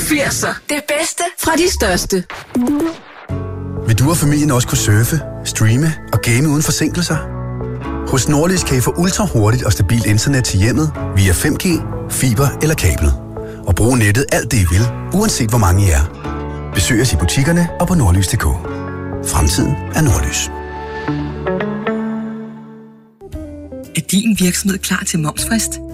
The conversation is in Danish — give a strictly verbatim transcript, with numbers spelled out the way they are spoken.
firser. Det bedste fra de største. Vil du og familien også kunne surfe, streame og game uden forsinkelser? Hos Norlys kan I få ultra hurtigt og stabilt internet til hjemmet via fem G, fiber eller kabel. Og bruge nettet alt det I vil, uanset hvor mange I er. Besøg os i butikkerne og på nordlys punktum d k. Fremtiden er Norlys. Er din virksomhed klar til momsfrist?